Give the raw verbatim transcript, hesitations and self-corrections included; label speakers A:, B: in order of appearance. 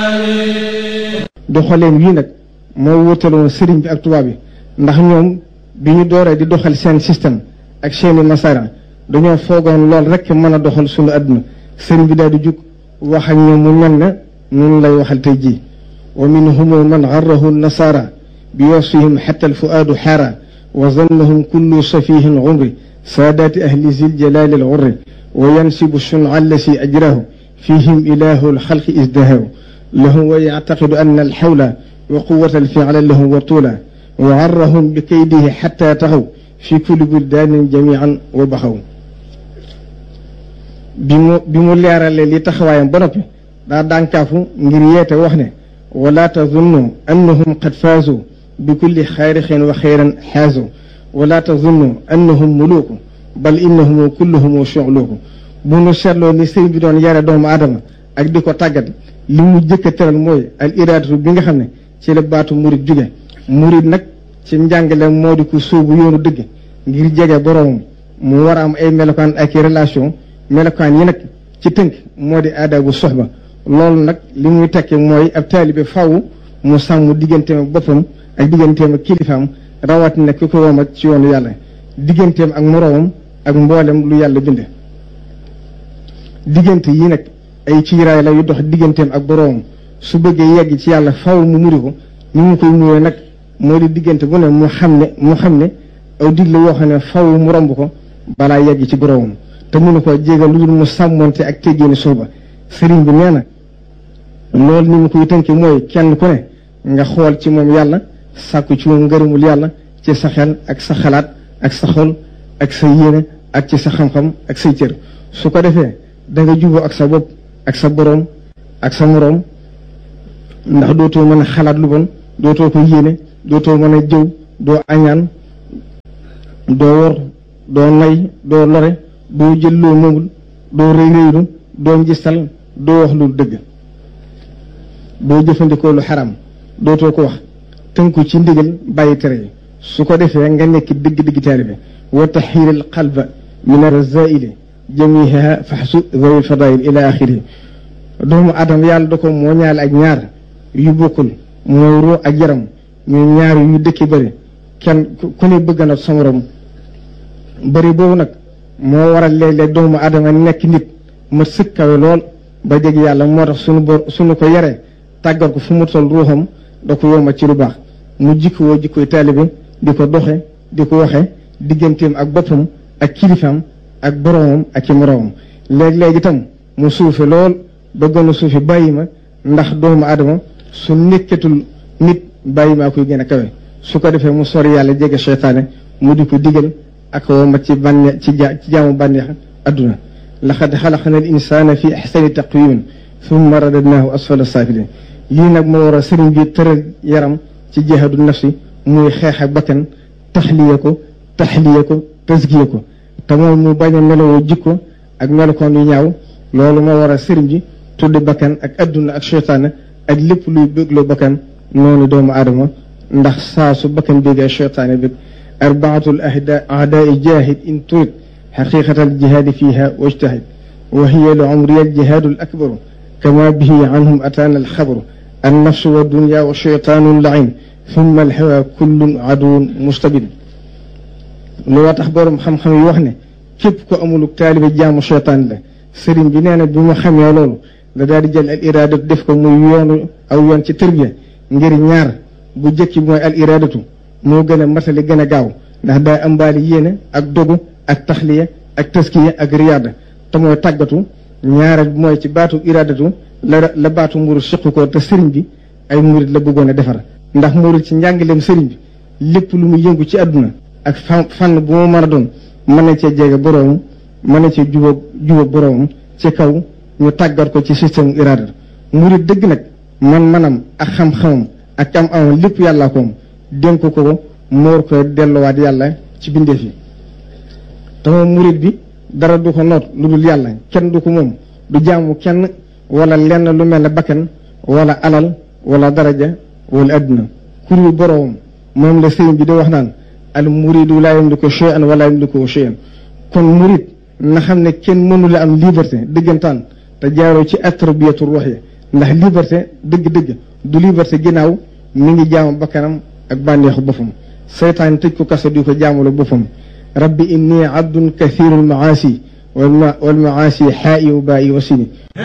A: doxaleen wii nag moo wutaloon sëriñ bi ak tubaab bi ndax ñoom bi ñu dooree di doxal seen système ak seeni masara dañoo foogoon lool rek mën a doxal suñu àdduna sëriñ bi daal di jug wax ak ñoom mu mel ne noonu lay waxal tey jii wa minhum man garrahu nasara bi wasfihim xatta alfuaadu xaara wa zannahum kullu safihin umri saadaati ahli zil jalaali al gurri wa yansibu shunca allasi ajrahu fihim ilahu alxalqi izdahahu lahum wa yactaqidu anna alxawla wa quwata alficla lahum wa tuula wa garrahum bi kaydihi xatta taxaw fi kulli buldaanin jamian wa baxaw bi mu bi mu leeralee li taxawaayam ba noppi daa dànkaafu ngir yeete wax ne wala tazunnu annahum qad faazu bi kulli xayrixin wa xayran xaazu wala tazunnu annahum muluuku bal innahum kulluhum shuxluuku bu nu seetloo ni sëriñ bi doon yare doomu aadama ak di ko tàggat li mu jëkk a teral mooy al iraadatu bi nga xam ne ci la baatu murid jóge murid nag ci njàngale moo di ko sóobu yoonu dëgg ngir jege boroomam mu war a am ay melokaan ak relation melokaan yi nag ci tënk moo di aadaabu soxba loolu nag li muy tekki mooy ab taalibe faw mu sàmm digganteem ak boppam ak digganteem ak kilifaam rawatina ki ko womat ci yoonu yàlla digganteem ak moroomam ak mboolem lu yàlla bind diggante yi nag ay ciiraay la yu dox digganteem ak boroomam su bëggee yegg ci yàlla faw mu muri ko ni mu koy muree nag moo di diggante bu ne mu xam ne mu xam ne aw dig la woo xam ne faw mu romb ko balaa yegg ci boroomam te mënu ko jégal lu dul mu sàmmonte ak teggeeni suuba sëriñ bi nee na loolu ni mu koy tënke mooy kenn ku ne nga xool ci moom yàlla sàkku ci moom ngërëmul yàlla ci sa xel ak sa xalaat ak sa xol ak sa yéene ak ci sa xam-xam ak say cër su ko defee da nga juboo ak sa bopp ak sa boroom ak sa moroom ndax dootoo mën a xalaat lu bon dootoo ko yéene dootoo mën a jëw doo añaan doo wor doo nay doo lore doo jël loo moomul doo rëy rëylu doo njistal doo wax lu dëgg doo jëfandikoo lu xaram dootoo ko wax tënku ci ndigal bàyyi tere yi su ko defee nga nekk digg-digg taalibe wa taxiiril qalba min arzaili jamiha faxsu zawil fadail ila axiri doomu adam yàlla da ko moo ñaale ak ñaar yu bokkul mooy ruu ak yaram ñuy ñaar yu dëkki bëri kenn ku ne bëgg na sa morom bëri boobu nag moo waral léeg-léeg doomu adama nekk nit ma sëkkawe lool ba jeg yàlla moo tax suñu bor suñu ko yaree tàggat ko fu mu toll ruuxam da ko yomba ci lu baax mu jikko woo jikkoy taalibe di ko doxe di ko waxe digganteem ak boppam ak kilifaam ak boroomam ak ci moroomam léeg-léeg itam mu suufe lool ba gën a suufe bàyyi ma ndax doomu adama su nekkatul nit bàyyi maa koy gën a kawe su ko defee mu sori yàlla jege seytaane mu di ko digal ak woma ci bànneex ci ja ci jaamu bànneex adduna laqad xalaqna al insana fi axsani taqwimin thumma radadnaahu asfala saafilin lii nag moo war a sëriñ bi tëral yaram ci jihaadu nafsi muy xeex ak bakkan taxliya ko taxliya ko tasgiya ko te moom mu bañ a melowoo jikko ak melokoon yu ñaaw loolu moo war a sëriñ bi tuddi bakkan ak adduna ak seytaane ak lépp luy bégloo bakkan noonu doomu aadama ndax saa su bakkan bégee seytaane bég arbaatul ahda ahdaai jaahid in turid xaqiqatal jihaadi fiha wajtahid wa hiya li umriya aljihaadu al akbaru kama bihi anhum ataana alxabaru annafsu wa dunya wa cheytaanu lain thumma alhawa kullun aduwun mustabid loo tax borom xam-xam yi wax ne képp ko amuluk taalibe jaamu cheytaan la sëriñ bi nee na bi mu xamee loolu da daal di jël al iradatu def ko muy yoonu aw yoon ci tërbiya ngir ñaar bu jëkki mooy al iradatu moo gën a matali gën a gaaw ndax daa ambaali yéene ak dogu ak taxliya ak taskiya ak riyaada te mooy tàggatu ñaareel bi mooy ci baatu iradatu la la baatu murid siqu ko te sëriñ bi ay murid la bëggoon a defar ndax murid ci njàngaleem sëriñ bi lépp lu mu yëngu ci àdduna ak fan fànn bu mu mën a doon mën na cee jege boroomam mën na cee jubóog jubóog boroomam ci kaw ñu tàggat ko ci système iraada murid dëgg nag man manam ak xam-xamam ak am amam lépp yàllaa koom dénk ko ko moor ko delluwaat yàlla ci bindeef yi te moom murid bi dara du ko noot lu dul yàlla kenn du ko moom du jaamu kenn wala lenn lu mel ne bakkan wala alal wala daraja wala adduna kuru boroomam moom la sëriñ bi di wax naan al muridu laa yamliku shay'an wala yamliku shay'an kon murid na xam ne kenn mënu la am liberté dëggantaan te jaaroo ci atarbiyatu ruux yi ndax liberté dëgg-dëgg du liberté ginnaaw mi ngi jaamu bakkanam ak bànneexu boppam seytaan tëj ko kaso di ko jaamula boppam rabbi inni abdun kathirul maasi wal maasi xaa'i wa baa'i wa sini